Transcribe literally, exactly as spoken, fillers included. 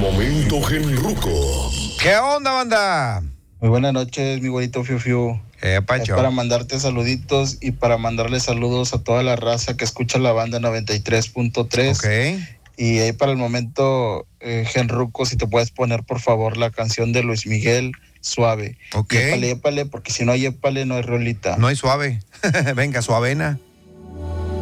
Momento Genruco. ¿Qué onda, banda? Muy buenas noches, mi bonito Fiu Fiu. Eh, Es para mandarte saluditos y para mandarle saludos a toda la raza que escucha la banda noventa y tres punto tres. Ok. Y ahí para el momento, eh, Genruco, si te puedes poner por favor la canción de Luis Miguel, Suave. Ok. Y épale, épale, porque si no hay épale, no hay rolita. No hay suave. Venga, suavena.